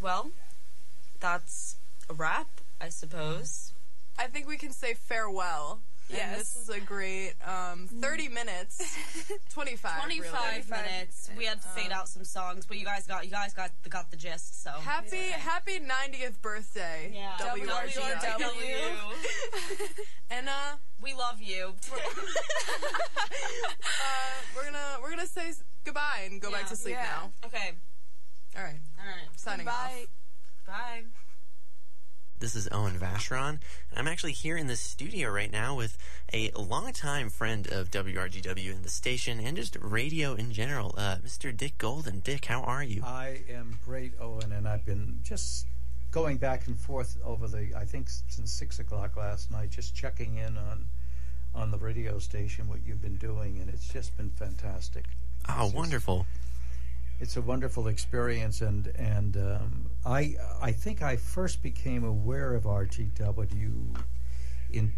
Well, that's a wrap, I suppose. I think we can say farewell. Yes. And this was a great 30 minutes. 25 really. 25 minutes. We had to fade out some songs, but you guys got the gist. So happy 90th birthday. Yeah. WRGW. And we love you. we're gonna say goodbye and go back to sleep now. Okay. All right. Signing off. Bye. This is Owen Vacheron. I'm actually here in the studio right now with a longtime friend of WRGW and the station and just radio in general, Mr. Dick Golden. Dick, how are you? I am great, Owen, and I've been just going back and forth over I think since 6 o'clock last night, just checking in on the radio station, what you've been doing, and it's just been fantastic. Oh, wonderful. It's a wonderful experience, and I think I first became aware of RGW in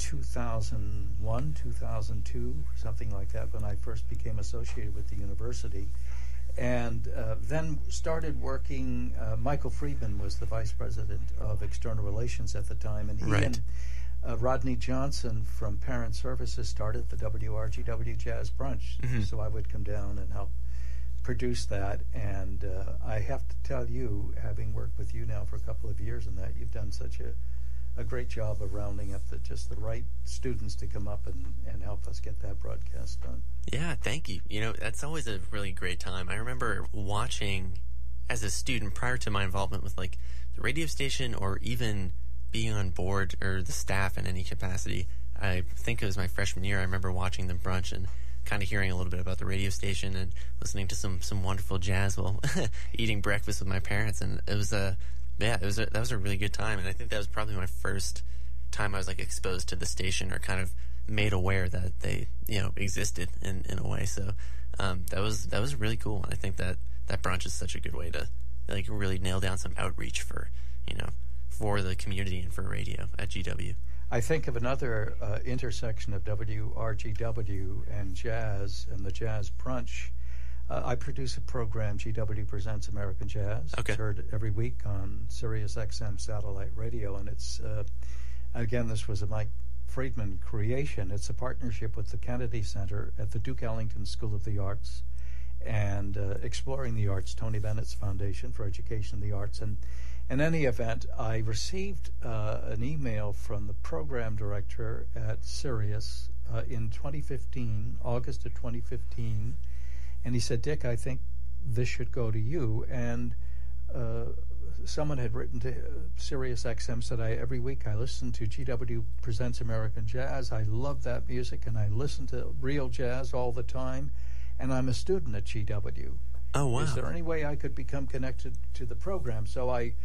2001, 2002, something like that, when I first became associated with the university. And then started working, Michael Friedman was the vice president of external relations at the time, and he and Rodney Johnson from Parent Services started the WRGW Jazz Brunch. Mm-hmm. So I would come down and help produce that, and I have to tell you, having worked with you now for a couple of years in that, you've done such a great job of rounding up just the right students to come up and help us get that broadcast done. Yeah, thank you. You know, that's always a really great time. I remember watching as a student prior to my involvement with like the radio station or even being on board or the staff in any capacity. I think it was my freshman year. I remember watching the brunch and kind of hearing a little bit about the radio station and listening to some wonderful jazz while eating breakfast with my parents, and it was that was a really good time. And I think that was probably my first time I was like exposed to the station or kind of made aware that they existed in a way. So that was really cool, and I think that brunch is such a good way to like really nail down some outreach for the community and for radio at GW. I think of another intersection of WRGW and jazz and the Jazz Brunch. I produce a program, GW Presents American Jazz. Okay. It's heard every week on Sirius XM satellite radio, and it's, again, this was a Mike Friedman creation. It's a partnership with the Kennedy Center at the Duke Ellington School of the Arts and Exploring the Arts, Tony Bennett's Foundation for Education in the Arts. And in any event, I received an email from the program director at Sirius in 2015, August of 2015, and he said, Dick, I think this should go to you. And someone had written to Sirius XM, said, every week I listen to GW Presents American Jazz. I love that music, and I listen to real jazz all the time, and I'm a student at GW. Oh, wow. Is there any way I could become connected to the program? So I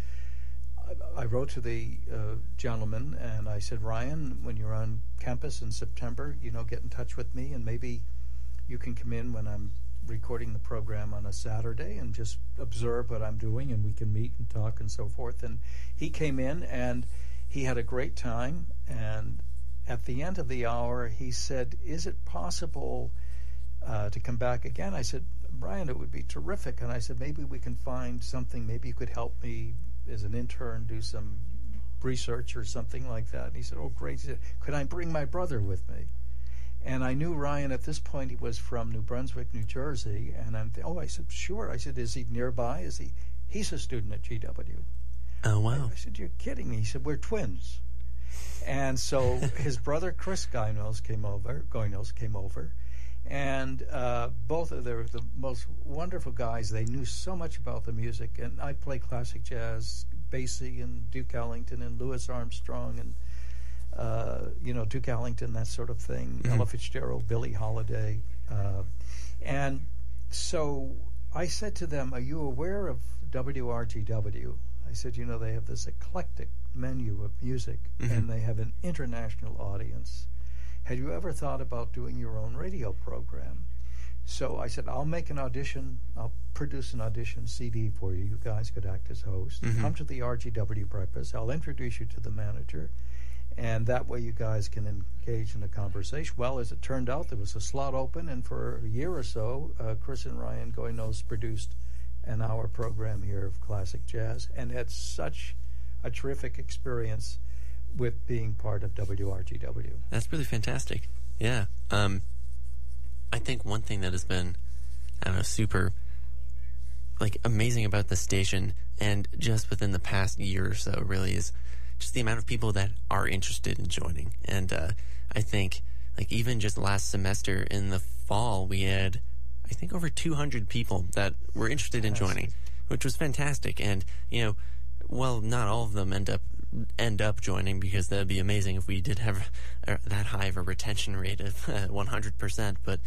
wrote to the gentleman, and I said, Ryan, when you're on campus in September, get in touch with me, and maybe you can come in when I'm recording the program on a Saturday and just observe what I'm doing, and we can meet and talk and so forth. And he came in, and he had a great time, and at the end of the hour, he said, is it possible to come back again? I said, Brian, it would be terrific. And I said, maybe we can find something. Maybe you could help me as an intern do some research or something like that. And he said, oh, great. He said, could I bring my brother with me? And I knew Ryan at this point. He was from New Brunswick, New Jersey. And I said, sure. I said, is he nearby? He's a student at GW. Oh, wow. I said, you're kidding me. He said, we're twins. And so his brother, Chris Goynos, came over. And both of them were the most wonderful guys. They knew so much about the music. And I play classic jazz, Basie and Duke Ellington and Louis Armstrong and, Duke Ellington, that sort of thing, Mm-hmm. Ella Fitzgerald, Billie Holiday. And so I said to them, are you aware of WRGW? I said, they have this eclectic menu of music, Mm-hmm. and they have an international audience. Had you ever thought about doing your own radio program? So I said, I'll make an audition. I'll produce an audition CD for you. You guys could act as hosts. Mm-hmm. Come to the RGW breakfast. I'll introduce you to the manager, and that way you guys can engage in a conversation. Well, as it turned out, there was a slot open, and for a year or so, Chris and Ryan Goynos produced an hour program here of classic jazz, and had such a terrific experience with being part of WRGW. That's really fantastic. Yeah. I think one thing that has been, I don't know, super amazing about the station, and just within the past year or so, really, is just the amount of people that are interested in joining. And I think, even just last semester in the fall, we had, I think, over 200 people that were interested in joining, which was fantastic. And, well, not all of them end up joining, because that would be amazing if we did have that high of a retention rate of 100%. But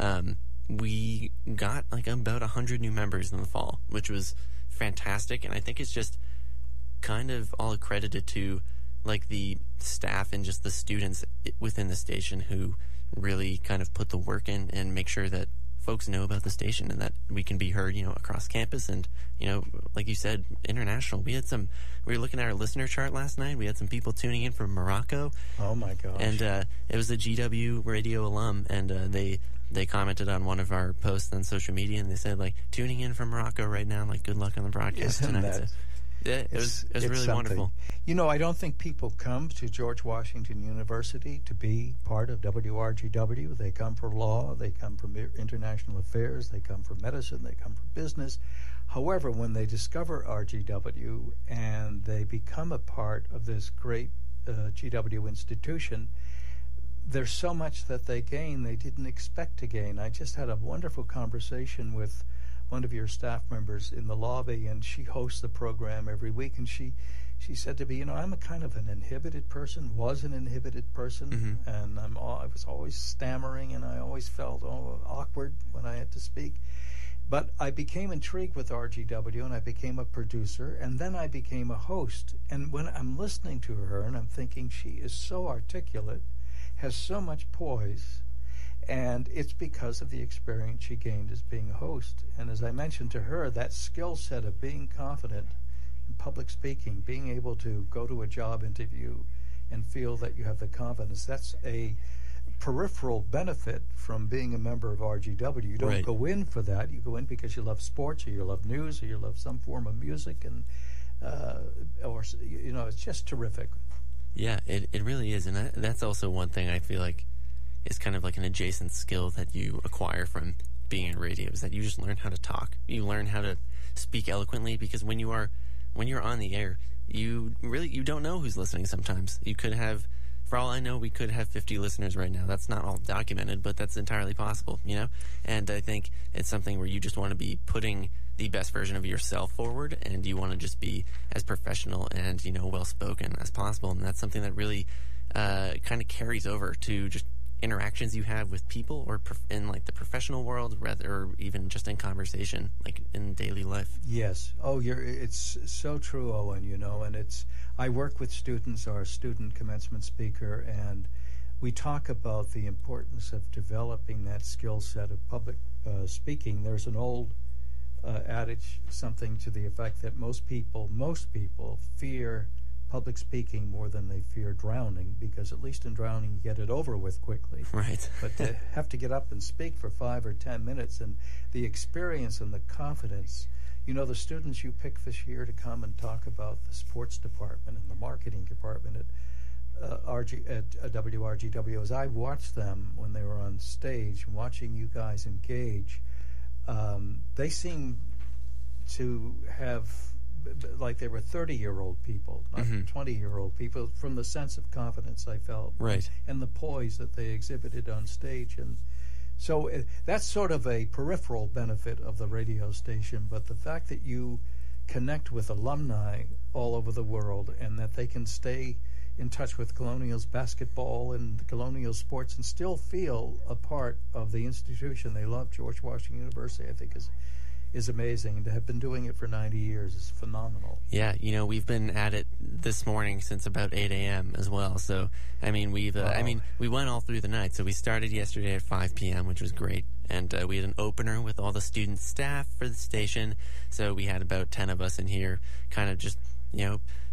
we got about 100 new members in the fall, which was fantastic. And I think it's just kind of all accredited to the staff and just the students within the station who really kind of put the work in and make sure that folks know about the station and that we can be heard, across campus and, like you said, international. We were looking at our listener chart last night. We had some people tuning in from Morocco. Oh my gosh. And it was a GW radio alum, and they commented on one of our posts on social media, and they said, tuning in from Morocco right now, good luck on the broadcast tonight. So, yeah, it was really something. Wonderful. I don't think people come to George Washington University to be part of WRGW. They come for law, they come for international affairs, they come for medicine, they come for business. However, when they discover RGW and they become a part of this great GW institution, there's so much that they gain they didn't expect to gain. I just had a wonderful conversation with one of your staff members in the lobby, and she hosts the program every week, and she said to me, I'm a kind of an inhibited person, was an inhibited person, and I was always stammering, and I always felt awkward when I had to speak. But I became intrigued with RGW, and I became a producer, and then I became a host. And when I'm listening to her, and I'm thinking, she is so articulate, has so much poise, and it's because of the experience she gained as being a host. And as I mentioned to her, that skill set of being confident in public speaking, being able to go to a job interview and feel that you have the confidence, that's a peripheral benefit from being a member of RGW. You don't go in for that. You go in because you love sports, or you love news, or you love some form of music, and it's just terrific. Yeah, it really is. And that's also one thing I feel like is kind of an adjacent skill that you acquire from being in radio, is that you just learn how to talk. You learn how to speak eloquently, because when you're on the air, you don't know who's listening sometimes. You could have, for all I know, we could have 50 listeners right now. That's not all documented, but that's entirely possible, And I think it's something where you just want to be putting the best version of yourself forward, and you want to just be as professional and, well-spoken as possible. And that's something that really kind of carries over to just interactions you have with people, or in the professional world, or even just in conversation, in daily life. Yes. It's so true, Owen. And I work with students, our student commencement speaker, and we talk about the importance of developing that skill set of public speaking. There's an old adage, something to the effect that most people fear public speaking more than they fear drowning, because at least in drowning you get it over with quickly. Right. But to have to get up and speak for 5 or 10 minutes, and the experience and the confidence. The students you pick this year to come and talk about the sports department and the marketing department at WRGW, as I watched them when they were on stage, watching you guys engage, they seem to have, they were 30-year-old people, not 20-year-old people, from the sense of confidence I felt, and the poise that they exhibited on stage. And so that's sort of a peripheral benefit of the radio station, but the fact that you connect with alumni all over the world, and that they can stay in touch with Colonials basketball and Colonial sports and still feel a part of the institution they love, George Washington University, I think is amazing. And to have been doing it for 90 years is phenomenal. Yeah, we've been at it this morning since about 8 a.m. as well. So, we went all through the night. So we started yesterday at 5 p.m., which was great. And we had an opener with all the student staff for the station. So we had about 10 of us in here kind of just,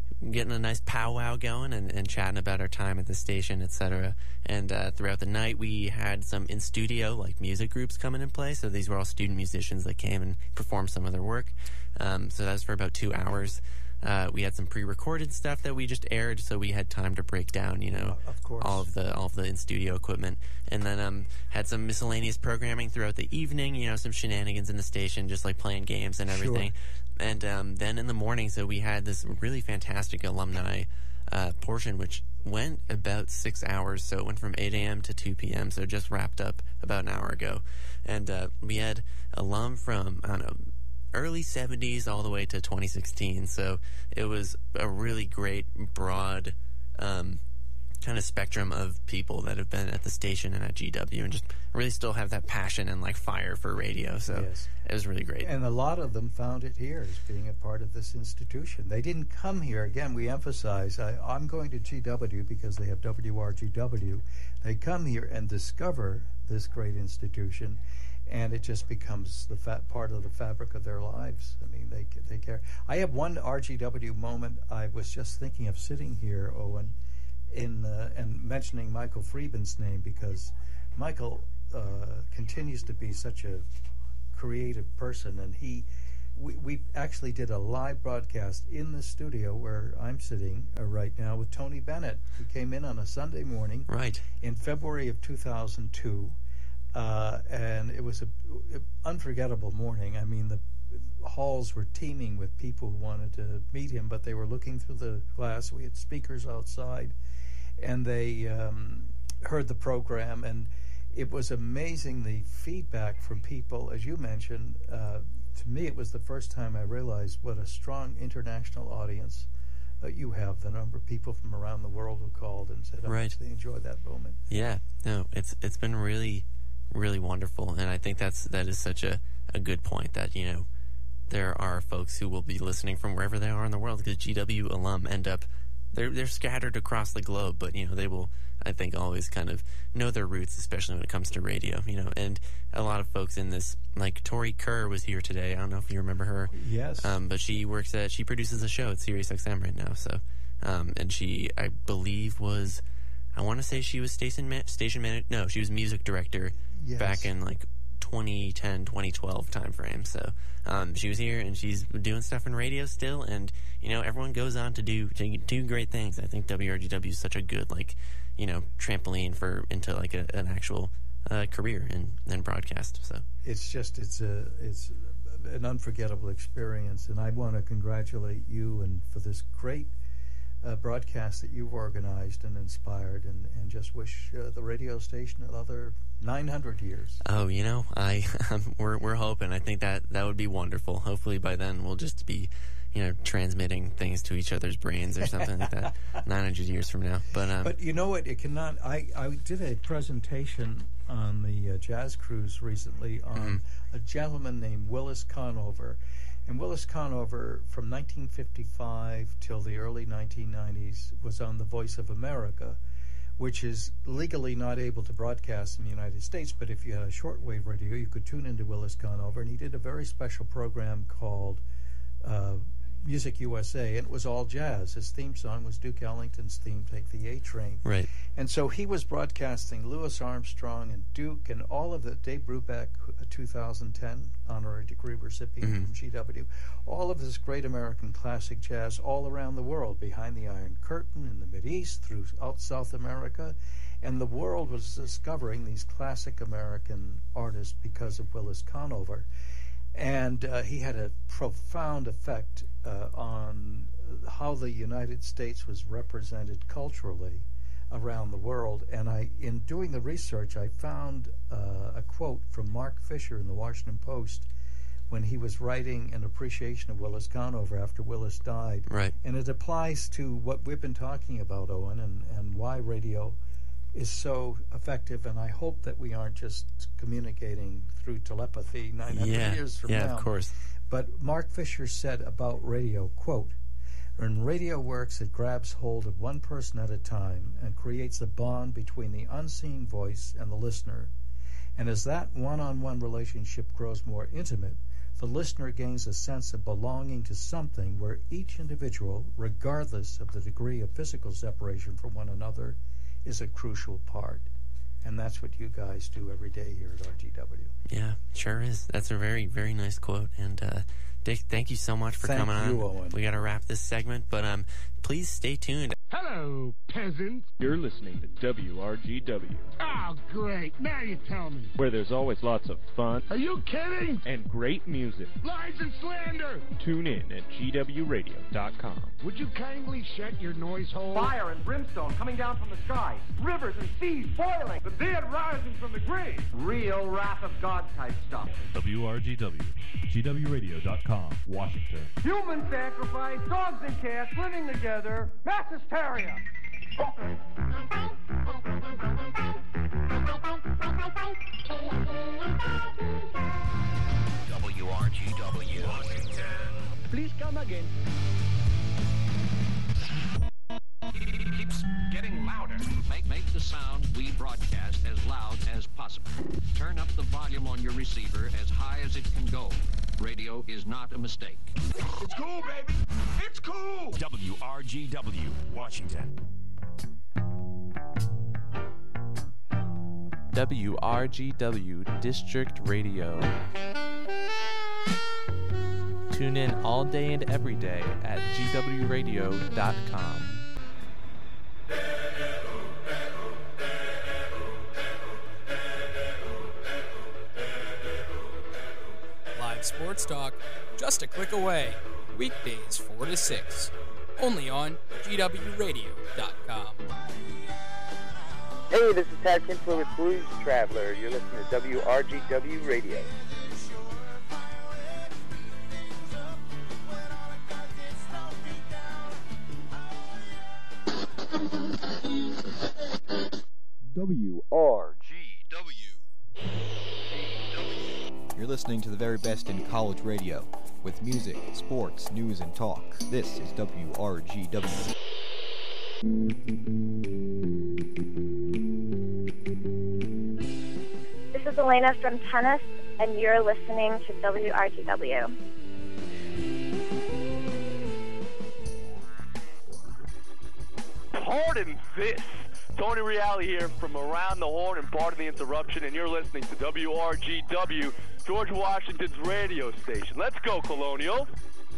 getting a nice powwow going and chatting about our time at the station, etc. And throughout the night, we had some in-studio, like, music groups come in and play. So these were all student musicians that came and performed some of their work. So that was for about 2 hours. We had some pre-recorded stuff that we just aired, so we had time to break down, of course, all of the in-studio equipment, and then had some miscellaneous programming throughout the evening. Some shenanigans in the station, just like playing games and everything. Sure. And then in the morning, so we had this really fantastic alumni portion, which went about 6 hours. So it went from 8 a.m. to 2 p.m. So it just wrapped up about an hour ago, and we had alum from, I don't know, early 70s all the way to 2016. So it was a really great, broad kind of spectrum of people that have been at the station and at GW and just really still have that passion and, like, fire for radio. So yes. It was really great. And a lot of them found it here as being a part of this institution. They didn't come here. Again, we emphasize, I'm going to GW because they have WRGW. They come here and discover this great institution, and it just becomes the part of the fabric of their lives. I mean, they care. I have one RGW moment. I was just thinking of sitting here, Owen, and mentioning Michael Freeman's name, because Michael continues to be such a creative person, and we actually did a live broadcast in the studio where I'm sitting right now with Tony Bennett, who came in on a Sunday morning in February of 2002. And it was an unforgettable morning. I mean, the halls were teeming with people who wanted to meet him, but they were looking through the glass. We had speakers outside, and they heard the program, and it was amazing, the feedback from people. As you mentioned, to me, it was the first time I realized what a strong international audience you have. The number of people from around the world who called and said how much they enjoyed that moment. Yeah, no, it's been really, really wonderful, and I think that is such a good point, that there are folks who will be listening from wherever they are in the world, because GW alum end up they're scattered across the globe, but they will, I think, always kind of know their roots, especially when it comes to radio. And a lot of folks in this, like Tori Kerr was here today. I don't know if you remember her. Yes. But she produces a show at SiriusXM right now. So, and she, I believe, was, I want to say she was station manager. No, she was music director back in like 2010, 2012 time frame. So she was here, and she's doing stuff in radio still, and everyone goes on to do great things. I think WRGW is such a good, like, trampoline into like an actual career in broadcast. So it's an unforgettable experience, and I want to congratulate you and for this great broadcast that you've organized and inspired, and just wish the radio station another 900 years. Oh, we're hoping. I think that would be wonderful. Hopefully by then we'll just be, transmitting things to each other's brains or something like that 900 years from now. But you know what? It cannot. I did a presentation on the Jazz Cruise recently on a gentleman named Willis Conover. And Willis Conover, from 1955 till the early 1990s, was on The Voice of America, which is legally not able to broadcast in the United States, but if you had a shortwave radio, you could tune into Willis Conover, and he did a very special program called Music USA, and it was all jazz. His theme song was Duke Ellington's theme, Take the A Train. Right. And so he was broadcasting Louis Armstrong and Duke and all of the, Dave Brubeck, a 2010 honorary degree recipient from GW, all of this great American classic jazz all around the world, behind the Iron Curtain, in the Mideast, throughout South America. And the world was discovering these classic American artists because of Willis Conover. And he had a profound effect on how the United States was represented culturally around the world. And in doing the research, I found a quote from Mark Fisher in the Washington Post when he was writing an appreciation of Willis Conover after Willis died. Right. And it applies to what we've been talking about, Owen, and why radio is so effective, and I hope that we aren't just communicating through telepathy 900 years from now. Yeah, of course. But Mark Fisher said about radio, quote, "When radio works, it grabs hold of one person at a time and creates a bond between the unseen voice and the listener. And as that one-on-one relationship grows more intimate, the listener gains a sense of belonging to something where each individual, regardless of the degree of physical separation from one another, is a crucial part. And that's what you guys do every day here at RGW. Yeah, sure is. That's a very, very nice quote. And Dick, thank you so much for coming on. Thank you, Owen. We got to wrap this segment, but please stay tuned. Hello, peasants. You're listening to WRGW, Oh, great. Now you tell me. where there's always lots of fun Are you kidding? and great music. Lies and slander. Tune in at gwradio.com. Would you kindly shut your noise hole? Fire and brimstone coming down from the sky. Rivers and seas boiling. The dead rising from the grave. Real wrath of God type stuff. WRGW, gwradio.com, Washington. Human sacrifice, dogs and cats living together, mass hysteria. WRGW. Washington. Please come again. Keeps getting louder. Make the sound we broadcast as loud as possible. Turn up the volume on your receiver as high as it can go. Radio is not a mistake. It's cool, baby. It's cool. WRGW, Washington. WRGW District Radio. Tune in all day and every day at gwradio.com. Live sports talk, just a click away. Weekdays 4 to 6. Only on gwradio.com. Hey, this is Tad Kinsler with Blues Traveler. You're listening to WRGW Radio. WRGW. You're listening to the very best in college radio with music, sports, news, and talk. This is WRGW. This is Elena from tennis, and you're listening to WRGW. Pardon this. Tony Reale here from Around the Horn and Pardon the Interruption, and you're listening to WRGW, George Washington's radio station. Let's go, Colonial.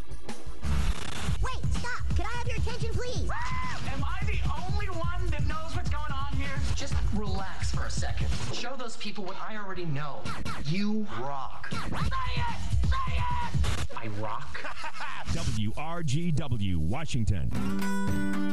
Wait, stop. Can I have your attention, please? Am I the only one that knows what's going on here? Just relax for a second. Show those people what I already know. You rock. Say it! Say it! I rock. WRGW, Washington.